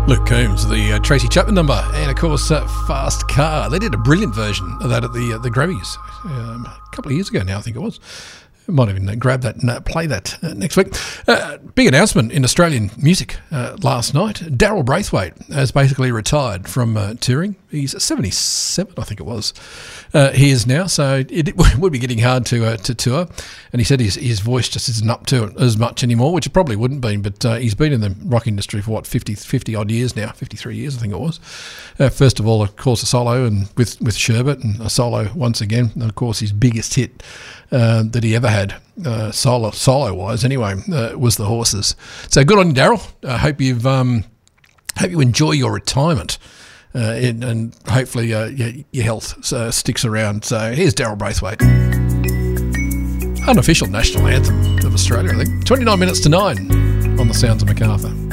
Luke Combs, the Tracy Chapman number, and of course Fast Car. They did a brilliant version of that at the Grammys a couple of years ago now, I think it was. Might even grab that and play that next week. Big announcement in Australian music last night. Daryl Braithwaite has basically retired from touring. He's 77, I think it was. He is now, so it would be getting hard to tour. And he said his voice just isn't up to it as much anymore, which it probably wouldn't be. But he's been in the rock industry for, 50 odd years now, 53 years, I think it was. First of all, of course, a solo and with Sherbet, and a solo once again. And of course, his biggest hit that he ever had, solo-wise anyway, was The Horses. So good on you, Daryl. I hope you enjoy your retirement. And hopefully your health sticks around. So here's Daryl Braithwaite. Unofficial national anthem of Australia, I think. 29 minutes to 9 on the Sounds of Macarthur.